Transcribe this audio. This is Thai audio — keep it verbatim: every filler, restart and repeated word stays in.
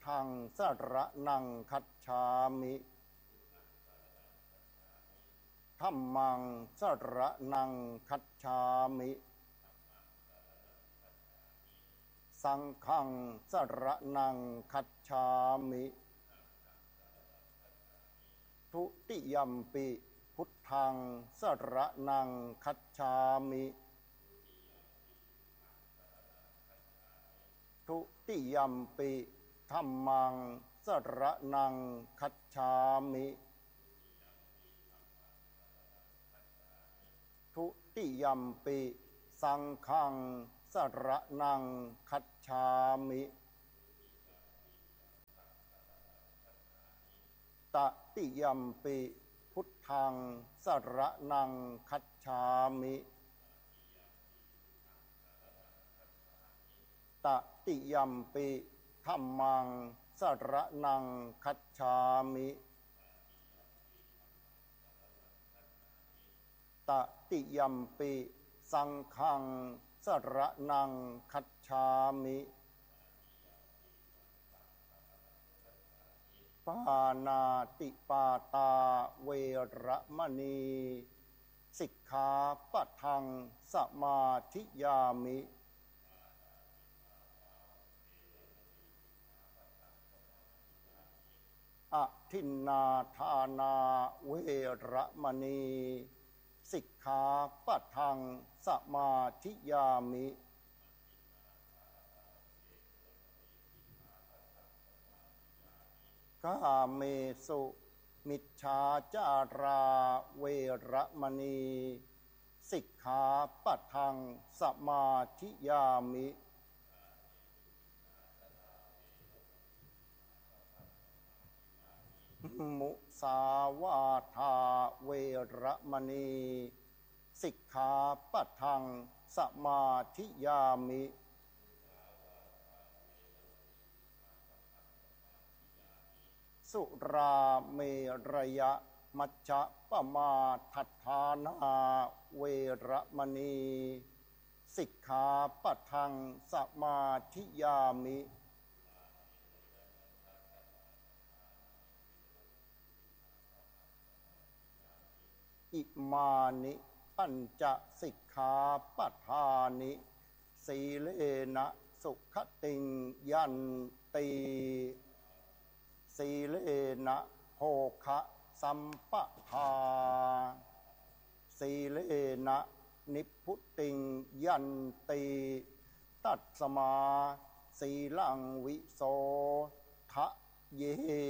ฆังสรณังคัจฉามิธัมมังสรณังคัจฉามิสังฆังสรณังคัจฉามิทุติยัมปิพุทธังสรณังคัจฉามิทุติยัมปิธัมมังสรณังคัจฉามิทุติยัมปิสังฆังสรณังคัจฉามิตติยัมปิพุทธังสรณังคัจฉามิตติยัมปิธัมมังสรณังคัจฉามิตติยัมปิสังฆังสรณังคัจฉามิปานาติปาตาเวระมณีสิกขาปะทังสมาธิยามิอทินนาทานาเวระมณีสิกขาปะทังสมาธิยามิกาเมสุมิจฉาจาราเวระมณีสิกขาปะทังสมาธิยามิมุสาวาทาเวระมณีสิกขาปะทังสมาธิยามิสุราเมรยะมัชฌะปมาทัฏฐานาเวระมณีสิกขาปะทังสมาธิยามิอิมานิปัญจสิกขาปทานิสีเลนะสุขติงยันติสีเลนะโภคะสัมปทาสีเลนะนิพพุติงยันติตัสมาสีลังวิโสทะเย